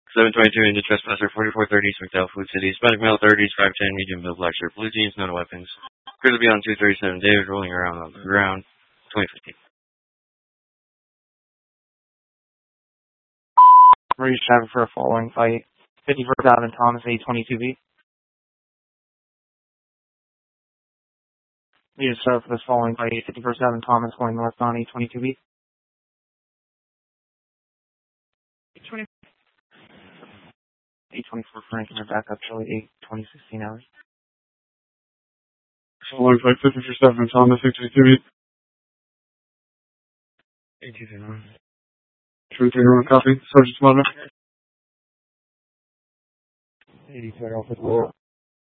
722 into trespasser 4430 McDowell Food City. Hispanic male 30s, 5'10", medium build, black shirt, blue jeans, no weapons. Clear to be on 237. David rolling around on the ground. 2015. Maurice traffic for a following fight. 51st Avenue Thomas, A22B. We just start for this following fight. 51st Avenue Thomas going northbound, A22B. 824 Frank, and back up Charlie 8/2016 hours. Following fight 51st Avenue Thomas, A22B. 821. 331 copy. Sergeant Smother. 83 Alpha 4.